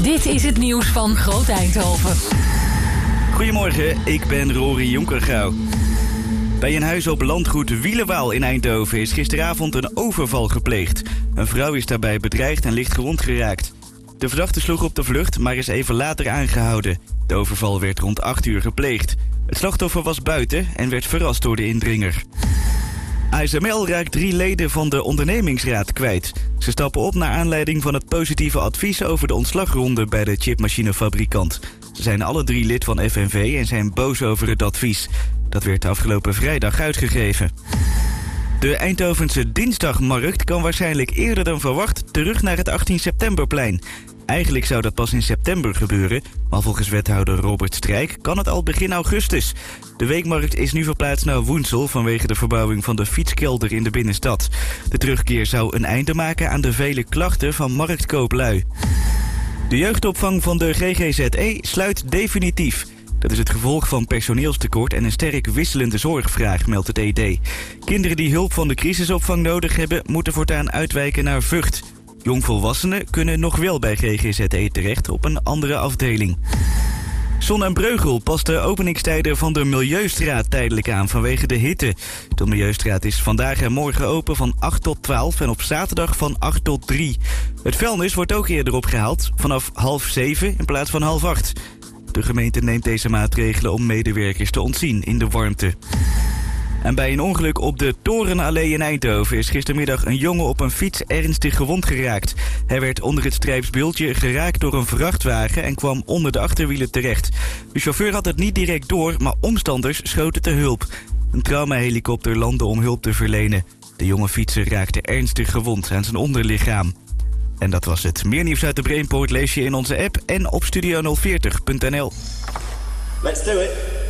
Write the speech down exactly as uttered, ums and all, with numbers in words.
Dit is het nieuws van Groot Eindhoven. Goedemorgen, ik ben Rory Jonkergouw. Bij een huis op landgoed Wielenwaal in Eindhoven is gisteravond een overval gepleegd. Een vrouw is daarbij bedreigd en licht gewond geraakt. De verdachte sloeg op de vlucht, maar is even later aangehouden. De overval werd rond acht uur gepleegd. Het slachtoffer was buiten en werd verrast door de indringer. A S M L raakt drie leden van de ondernemingsraad kwijt. Ze stappen op naar aanleiding van het positieve advies over de ontslagronde bij de chipmachinefabrikant. Ze zijn alle drie lid van F N V en zijn boos over het advies. Dat werd afgelopen vrijdag uitgegeven. De Eindhovense Dinsdagmarkt kan waarschijnlijk eerder dan verwacht terug naar het achttien septemberplein. Eigenlijk zou dat pas in september gebeuren, maar volgens wethouder Robert Strijk kan het al begin augustus. De weekmarkt is nu verplaatst naar Woensel vanwege de verbouwing van de fietskelder in de binnenstad. De terugkeer zou een einde maken aan de vele klachten van marktkooplui. De jeugdopvang van de G G Z E sluit definitief. Dat is het gevolg van personeelstekort en een sterk wisselende zorgvraag, meldt het E D. Kinderen die hulp van de crisisopvang nodig hebben, moeten voortaan uitwijken naar Vught. Jongvolwassenen kunnen nog wel bij G G Z E terecht op een andere afdeling. Zon en Breugel past de openingstijden van de Milieustraat tijdelijk aan vanwege de hitte. De Milieustraat is vandaag en morgen open van acht tot twaalf en op zaterdag van acht tot drie. Het vuilnis wordt ook eerder opgehaald, vanaf half zeven in plaats van half acht. De gemeente neemt deze maatregelen om medewerkers te ontzien in de warmte. En bij een ongeluk op de Torenallee in Eindhoven is gistermiddag een jongen op een fiets ernstig gewond geraakt. Hij werd onder het strijpsbeeldje geraakt door een vrachtwagen en kwam onder de achterwielen terecht. De chauffeur had het niet direct door, maar omstanders schoten te hulp. Een traumahelikopter landde om hulp te verlenen. De jonge fietser raakte ernstig gewond aan zijn onderlichaam. En dat was het. Meer nieuws uit de Brainport lees je in onze app en op studio nul veertig punt n l. Let's do it.